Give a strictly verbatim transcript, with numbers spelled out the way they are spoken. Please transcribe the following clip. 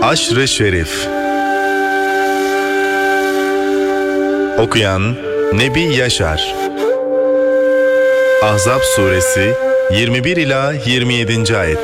Aşr-ı Şerif. Okuyan Nebi Yaşar. Ahzab suresi yirmi bir ila yirmi yedinci ayet.